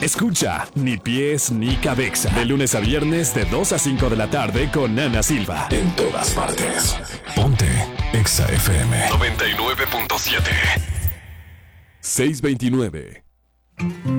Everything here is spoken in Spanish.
Escucha Ni Pies ni Cabeza. De lunes a viernes de 2 a 5 de la tarde con Ana Silva. En todas partes. Ponte Exa FM 99.7. 629.